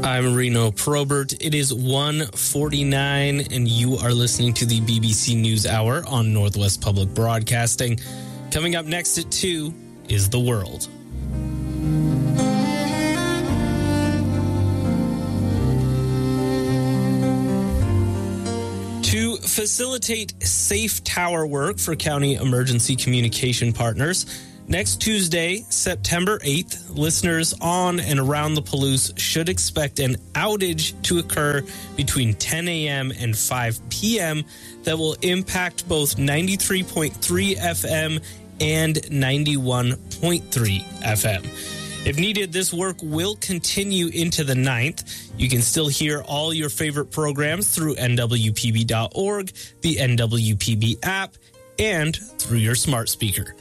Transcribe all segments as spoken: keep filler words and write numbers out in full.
I'm Reno Probert. It is one forty-nine, and you are listening to the B B C News Hour on Northwest Public Broadcasting. Coming up next at two is The World. To facilitate safe tower work for county emergency communication partners, next Tuesday, September eighth, listeners on and around the Palouse should expect an outage to occur between ten a.m. and five p.m. that will impact both ninety-three point three F M and ninety-one point three F M. If needed, this work will continue into the ninth. You can still hear all your favorite programs through N W P B dot org, the N W P B app, and through your smart speaker.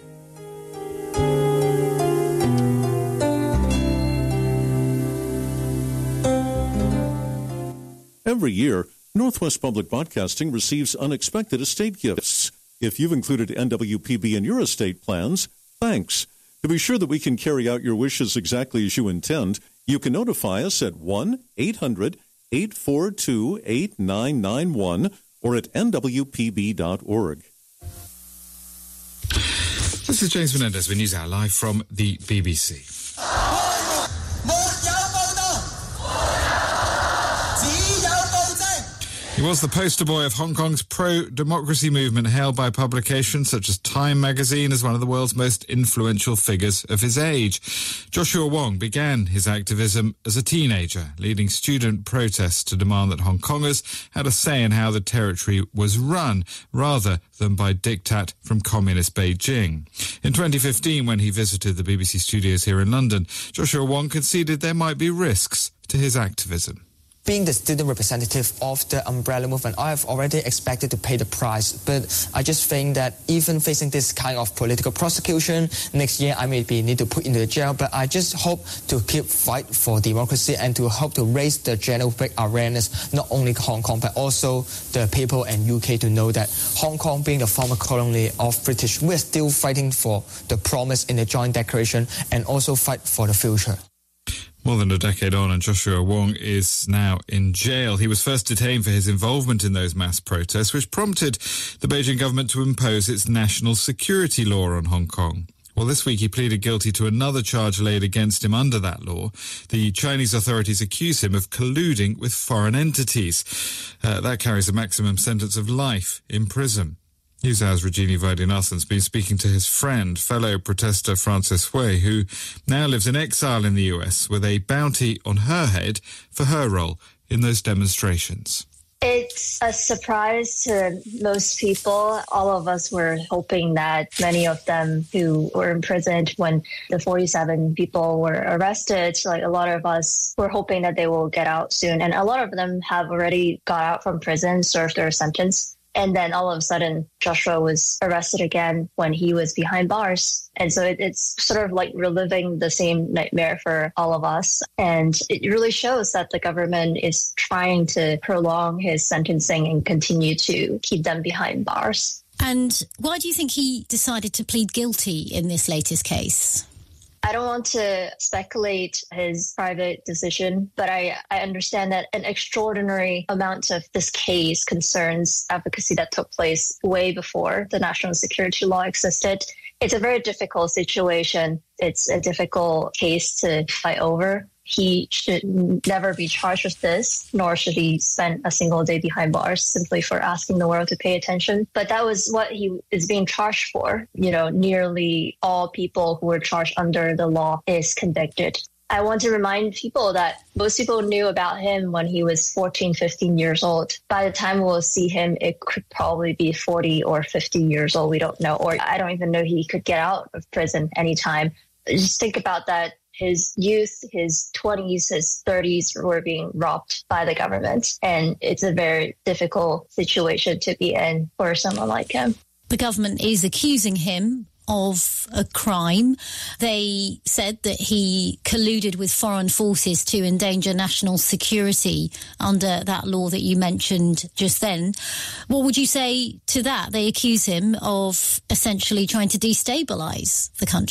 Every year, Northwest Public Broadcasting receives unexpected estate gifts. If you've included N W P B in your estate plans, thanks. To be sure that we can carry out your wishes exactly as you intend, you can notify us at one eight hundred eight four two eight nine nine one or at N W P B dot org. This is James Menendez with News Hour live from the B B C. He was the poster boy of Hong Kong's pro-democracy movement, hailed by publications such as Time magazine as one of the world's most influential figures of his age. Joshua Wong began his activism as a teenager, leading student protests to demand that Hong Kongers had a say in how the territory was run, rather than by diktat from communist Beijing. In twenty fifteen, when he visited the B B C studios here in London, Joshua Wong conceded there might be risks to his activism. Being the student representative of the umbrella movement, I have already expected to pay the price. But I just think that even facing this kind of political prosecution, next year I may be need to put into the jail. But I just hope to keep fight for democracy and to hope to raise the general awareness, not only Hong Kong, but also the people in U K to know that Hong Kong, being the former colony of British, we're still fighting for the promise in the Joint Declaration and also fight for the future. More than a decade on, and Joshua Wong is now in jail. He was first detained for his involvement in those mass protests, which prompted the Beijing government to impose its national security law on Hong Kong. Well, this week he pleaded guilty to another charge laid against him under that law. The Chinese authorities accuse him of colluding with foreign entities. Uh, that carries a maximum sentence of life in prison. NewsHour's Rajini Vaidyanathan has been speaking to his friend, fellow protester Frances Hui, who now lives in exile in the U S with a bounty on her head for her role in those demonstrations. It's a surprise to most people. All of us were hoping that many of them who were imprisoned when the forty-seven people were arrested, like a lot of us were hoping that they will get out soon. And a lot of them have already got out from prison, served their sentence. And then all of a sudden, Joshua was arrested again when he was behind bars. And so it, it's sort of like reliving the same nightmare for all of us. And it really shows that the government is trying to prolong his sentencing and continue to keep them behind bars. And why do you think he decided to plead guilty in this latest case? I don't want to speculate his private decision, but I, I understand that an extraordinary amount of this case concerns advocacy that took place way before the national security law existed. It's a very difficult situation. It's a difficult case to fight over. He should never be charged with this, nor should he spend a single day behind bars simply for asking the world to pay attention. But that was what he is being charged for. You know, nearly all people who were charged under the law is convicted. I want to remind people that most people knew about him when he was fourteen, fifteen years old. By the time we'll see him, it could probably be forty or fifty years old. We don't know. Or I don't even know he could get out of prison anytime. Just think about that. His youth, his twenties, his thirties were being robbed by the government. And it's a very difficult situation to be in for someone like him. The government is accusing him of a crime. They said that he colluded with foreign forces to endanger national security under that law that you mentioned just then. What would you say to that? They accuse him of essentially trying to destabilise the country.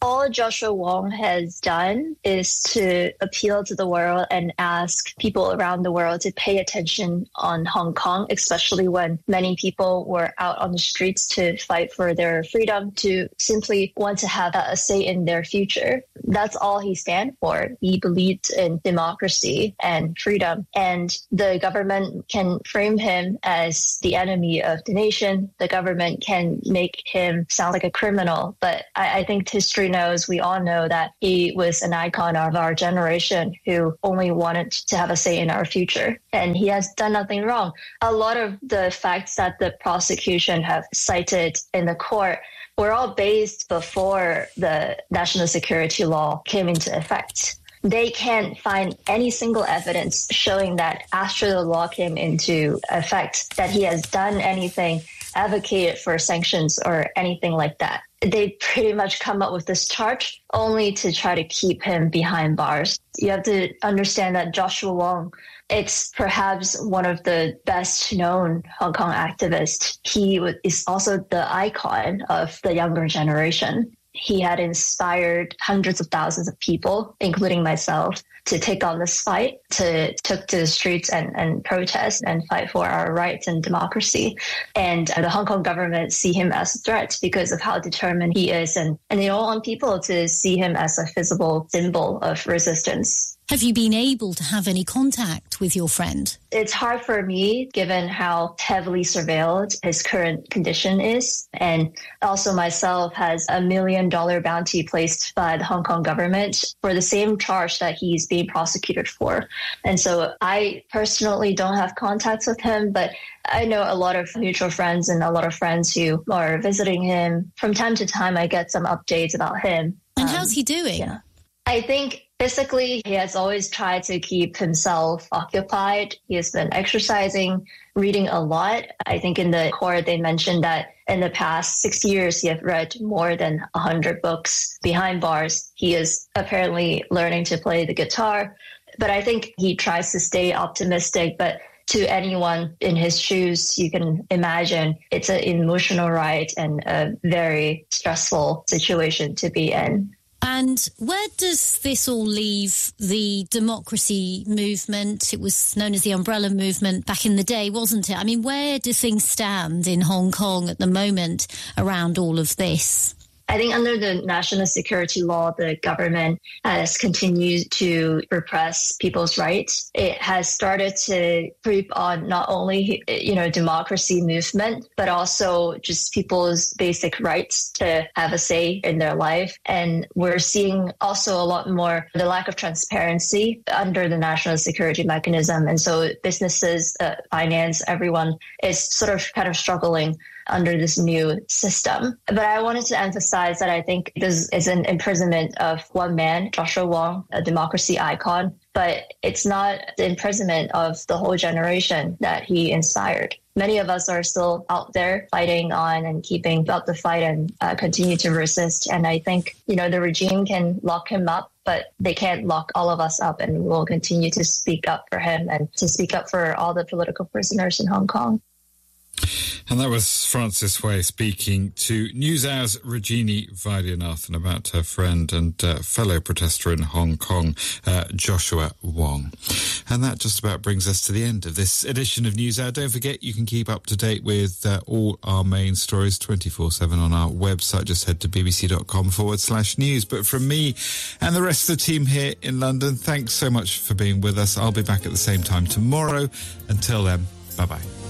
All Joshua Wong has done is to appeal to the world and ask people around the world to pay attention on Hong Kong, especially when many people were out on the streets to fight for their freedom, to simply want to have a say in their future. That's all he stands for. He believed in democracy and freedom. And the government can frame him as the enemy of the nation. The government can make him sound like a criminal. But I, I think history knows, we all know that he was an icon of our generation who only wanted to have a say in our future. And he has done nothing wrong. A lot of the facts that the prosecution have cited in the court were all based before the national security law came into effect. They can't find any single evidence showing that after the law came into effect that he has done anything, advocated for sanctions or anything like that. They pretty much come up with this charge only to try to keep him behind bars. You have to understand that Joshua Wong, it's perhaps one of the best known Hong Kong activists. He is also the icon of the younger generation. He had inspired hundreds of thousands of people, including myself, to take on this fight, to took to the streets and, and protest and fight for our rights and democracy. And the Hong Kong government see him as a threat because of how determined he is. And, and they don't want people to see him as a visible symbol of resistance. Have you been able to have any contact with your friend? It's hard for me, given how heavily surveilled his current condition is. And also myself has a million dollar bounty placed by the Hong Kong government for the same charge that he's being prosecuted for. And so I personally don't have contacts with him, but I know a lot of mutual friends and a lot of friends who are visiting him. From time to time, I get some updates about him. And um, how's he doing? Yeah. I think physically, he has always tried to keep himself occupied. He has been exercising, reading a lot. I think in the court, they mentioned that in the past six years, he has read more than one hundred books. Behind bars, he is apparently learning to play the guitar. But I think he tries to stay optimistic. But to anyone in his shoes, you can imagine it's an emotional ride and a very stressful situation to be in. And where does this all leave the democracy movement? It was known as the Umbrella Movement back in the day, wasn't it? I mean, where do things stand in Hong Kong at the moment around all of this? I think under the national security law, the government has continued to repress people's rights. It has started to creep on not only, you know, democracy movement, but also just people's basic rights to have a say in their life. And we're seeing also a lot more the lack of transparency under the national security mechanism. And so businesses, uh, finance, everyone is sort of kind of struggling under this new system. But I wanted to emphasize that I think this is an imprisonment of one man, Joshua Wong, a democracy icon, but it's not the imprisonment of the whole generation that he inspired. Many of us are still out there fighting on and keeping up the fight and uh, continue to resist. And I think, you know, the regime can lock him up, but they can't lock all of us up, and we'll continue to speak up for him and to speak up for all the political prisoners in Hong Kong. And that was Francis Wei speaking to NewsHour's Rajini Vaidyanathan about her friend and uh, fellow protester in Hong Kong, uh, Joshua Wong. And that just about brings us to the end of this edition of NewsHour. Don't forget, you can keep up to date with uh, all our main stories twenty-four seven on our website. Just head to bbc.com forward slash news. But from me and the rest of the team here in London, thanks so much for being with us. I'll be back at the same time tomorrow. Until then, bye-bye.